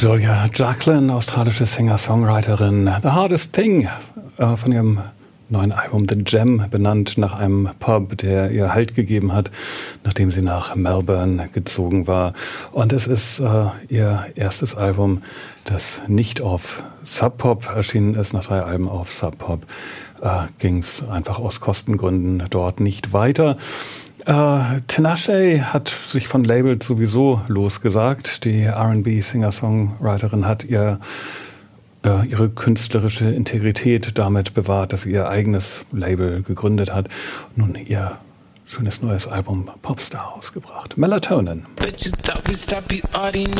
Julia Jacklin, australische Singer-Songwriterin. The Hardest Thing von ihrem neuen Album The Gem, benannt nach einem Pub, der ihr Halt gegeben hat, nachdem sie nach Melbourne gezogen war. Und es ist ihr erstes Album, das nicht auf Sub Pop erschienen ist. Nach 3 Alben auf Sub Pop ging es einfach aus Kostengründen dort nicht weiter. Tinashe hat sich von Labels sowieso losgesagt. Die R&B-Singer-Songwriterin hat ihre künstlerische Integrität damit bewahrt, dass sie ihr eigenes Label gegründet hat. Nun ihr schönes neues Album Popstar ausgebracht. Melatonin. Bet you thought we stopped, you already know.